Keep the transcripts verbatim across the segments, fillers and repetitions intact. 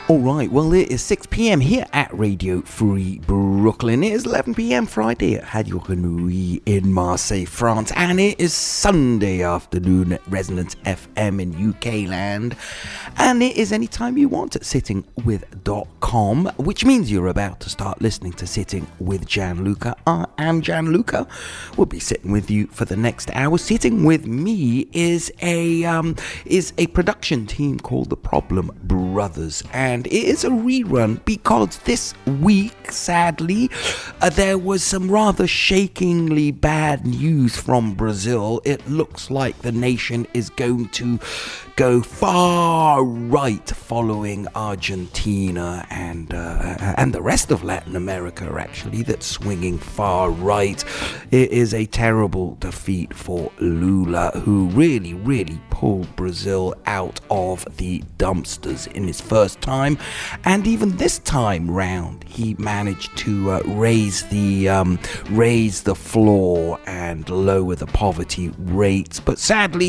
Alright, well it is six p.m. here at Radio Free Brooklyn. It is eleven p.m. Friday at Radio Grenouille in Marseille, France. And it is Sunday afternoon at Resonance F M in U K land. And it is anytime you want at sitting with dot com, which means you're about to start listening to Sitting with Gianluca. I am Gianluca. We'll be sitting with you for the next hour. Sitting with me is a um, is a production team called The Problem Brothers. And And it is a rerun because this week, sadly, uh, there was some rather shakingly bad news from Brazil. It looks like the nation is going to go far right following Argentina and uh, and the rest of Latin America, actually, that's swinging far right. It is a terrible defeat for Lula, who really, really pulled Brazil out of the dumpsters in his first time. And even this time round, he managed to uh, raise the um, raise the floor and lower the poverty rates. But sadly,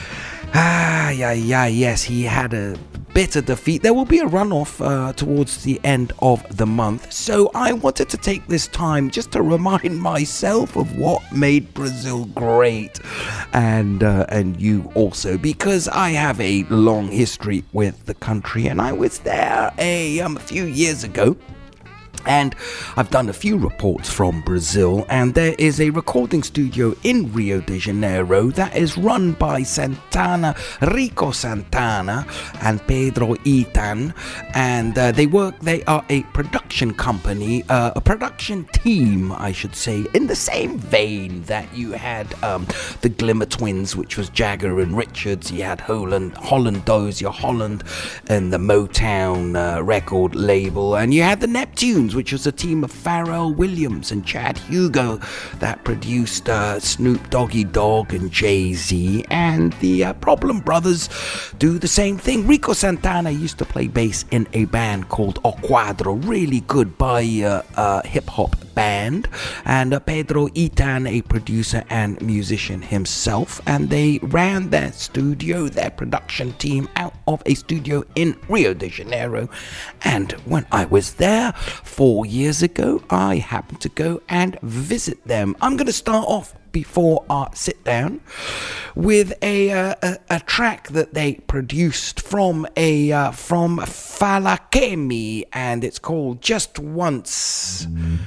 ah, yeah, yeah, yes, he had a bitter defeat. There will be a runoff uh, towards the end of the month. So I wanted to take this time just to remind myself of what made Brazil great, and uh, and you also, because I have a long history with the country, and I was there a, um, a few years ago. And I've done a few reports from Brazil, and there is a recording studio in Rio de Janeiro that is run by Santana, Rico Santana and Pedro Itan, and uh, they work, they are a production company, uh, a production team, I should say, in the same vein that you had um, the Glimmer Twins, which was Jagger and Richards. You had Holland, Holland Dozier, Holland, and the Motown uh, record label, and you had the Neptunes, which was a team of Pharrell Williams and Chad Hugo that produced uh, Snoop Doggy Dogg and Jay-Z. And the uh, Problem Brothers do the same thing. Rico Santana used to play bass in a band called O Quadro, really good by uh, uh, hip-hop band, and uh, Pedro Itan, a producer and musician himself, and they ran their studio, their production team, out of a studio in Rio de Janeiro. And when I was there four years ago, I happened to go and visit them. I'm going to start off before our sit down with a, uh, a a track that they produced from a uh, from Falakemi, and it's called Just Once.